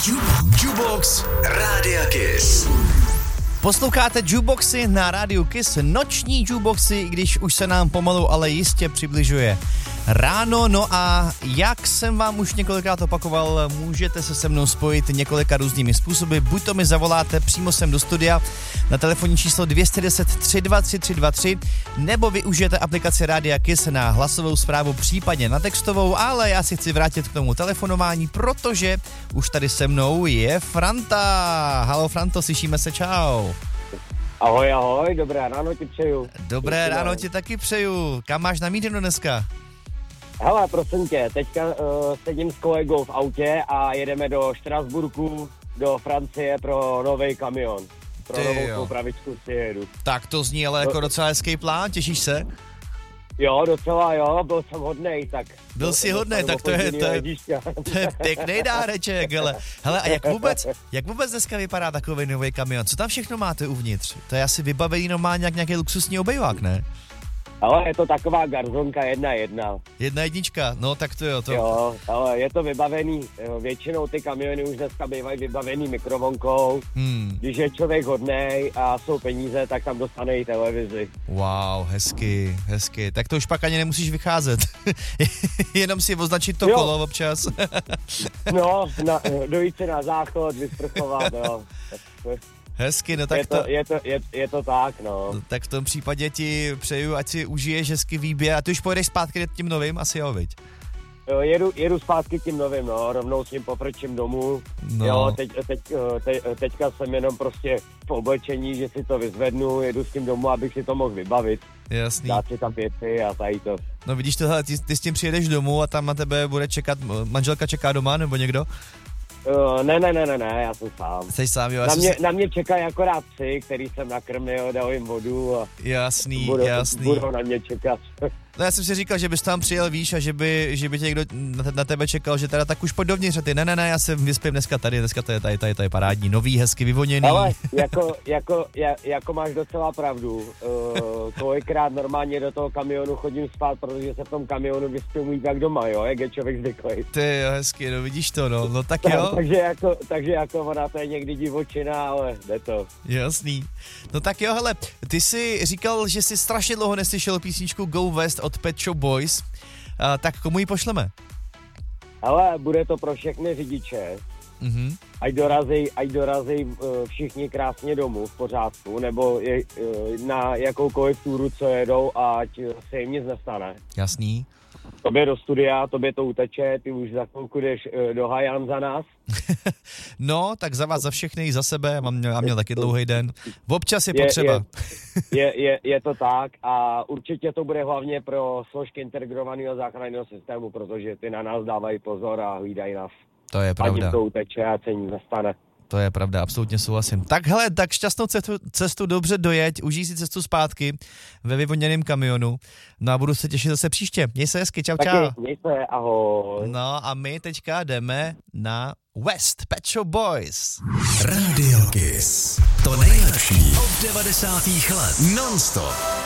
Jukebox Rádia Kiss. Posloucháte Jukeboxy na rádiu Kiss, noční jukeboxy, i když už se nám pomalu, ale jistě přibližuje ráno. No a jak jsem vám už několikrát opakoval, můžete se mnou spojit několika různými způsoby. Buď to mi zavoláte přímo sem do studia na telefonní číslo 210 323 323, nebo využijete aplikaci Rádia Kiss na hlasovou zprávu, případně na textovou, ale já si chci vrátit k tomu telefonování, protože už tady se mnou je Franta. Haló Franto, slyšíme se, čau. Ahoj, ahoj, dobré ráno ti přeju. Dobré ráno ti taky přeju. Kam máš namířeno dneska? Hele, prosím tě, teďka sedím s kolegou v autě a jedeme do Štrasburku, do Francie pro nový kamion. Pro novou soupravičku si jedu. Tak to zní ale jako docela hezký plán, těšíš se? Jo, docela jo, byl jsem hodnej, tak... Byl jsi hodnej, tak to je pěkný dáreček, hele, a jak vůbec dneska vypadá takový nový kamion? Co tam všechno máte uvnitř? To je asi vybavený normálně jak nějaký luxusní obejvák, ne? Ale je to taková garzonka 1.1. 1.1, no tak to jo. Jo, ale je to vybavený, většinou ty kamiony už dneska bývají vybavený mikrovlnkou. Když je člověk hodnej a jsou peníze, tak tam dostane i televizi. Wow, hezky. Tak to už pak ani nemusíš vycházet. Jenom si označit to kolo občas. No, dojít si na záchod, vysprchovat, jo. Hezky, no tak je to tak, no. Tak v tom případě ti přeju, ať si užiješ hezky výběr. A ty už pojedeš zpátky tím novým, asi jo, viď? Jedu zpátky tím novým, no, rovnou s tím poprčím domů. No. Jo, teďka jsem jenom prostě v oblečení, že si to vyzvednu, jedu s tím domů, abych si to mohl vybavit. Jasný. Dát si tam věci a tady to. No vidíš tohle, ty s tím přijedeš domů a tam na tebe bude čekat, manželka čeká doma nebo někdo? Ne, já jsem sám. Jsi sám, jo. Na mě čekají akorát psy, který jsem nakrmil, dal jim vodu a jasný. Budou na mě čekat. No já jsem si říkal, že bys tam přijel, víš, a že by tě někdo na tebe čekal, že teda tak už pojď dovnitř a ty ne, já se vyspím dneska to je parádní, nový, hezky vyvoněný. Ale jako máš docela pravdu, kolikrát normálně do toho kamionu chodím spát, protože se v tom kamionu vyspím jak doma, jo, jak je člověk zvyklý. Ty jo, hezky, no vidíš to, no tak jo. takže jako ona to je někdy divočina, ale jde to. Jasný. No tak jo, hele, ty jsi říkal, že jsi strašně dlouho neslyšel písničku Go West od Pet Shop Boys, tak komu ji pošleme? Ale bude to pro všechny řidiče. Ať dorazí všichni krásně domů v pořádku, nebo na jakoukoliv túru, co jedou, ať se jim nic nestane. Jasný. Tobě do studia, tobě to uteče, ty už za chvilku jdeš do Hajan za nás. No, tak za vás, za všechny, za sebe, měl taky dlouhý den. Občas je potřeba. Je to tak a určitě to bude hlavně pro složky integrovaného záchranného systému, protože ty na nás dávají pozor a hlídají nás. To je pravda. Ať jim to uteče a se nic nestane. To je pravda, absolutně souhlasím. Tak hele, tak šťastnou cestu dobře dojeď, užij si cestu zpátky ve vyvoněném kamionu. No a budu se těšit zase příště. Měj se hezky, čau. Měj se, ahoj. No a my teďka jdeme na West, Pet Shop Boys. Radio Kiss. To nejlepší od 90. let. Non-stop.